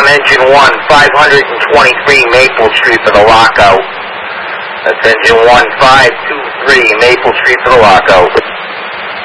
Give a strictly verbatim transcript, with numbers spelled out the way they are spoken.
Vietnam, engine one, five twenty-three Maple Street for the lockout. That's engine one, five two three Maple Street for the lockout.